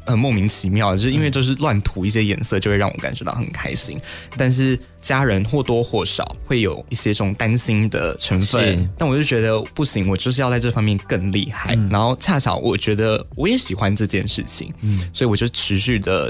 很莫名其妙的，就是因为就是乱涂一些颜色就会让我感觉到很开心，但是家人或多或少会有一些这种担心的成分，但我就觉得不行，我就是要在这方面更厉害，然后恰巧我觉得我也喜欢这件事情，所以我就持续的